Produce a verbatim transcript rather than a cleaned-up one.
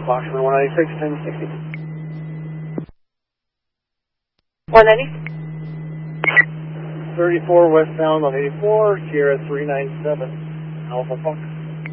Foxtrot one ninety-six, ten sixty. one ninety? thirty-four westbound on eighty-four, Sierra three nine seven, Alpha Fox.